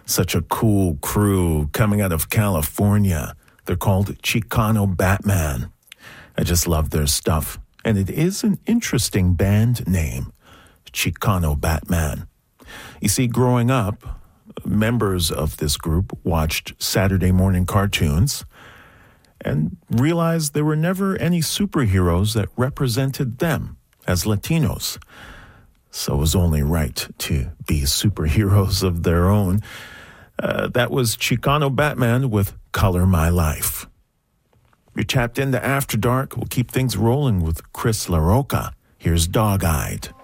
Such a cool crew coming out of California. They're called Chicano Batman. I just love their stuff. And it is an interesting band name, Chicano Batman. You see, growing up, members of this group watched Saturday morning cartoons and realized there were never any superheroes that represented them as Latinos. So it was only right to be superheroes of their own. That was Chicano Batman with Color My Life. You're tapped into After Dark. We'll keep things rolling with Chris LaRocca. Here's Dog-Eyed.